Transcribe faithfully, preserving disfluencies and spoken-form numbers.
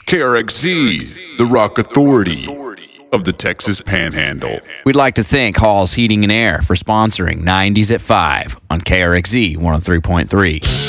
K R X Z, the rock authority of the Texas Panhandle. We'd like to thank Hall's Heating and Air for sponsoring nineties at five on K R X Z one oh three point three.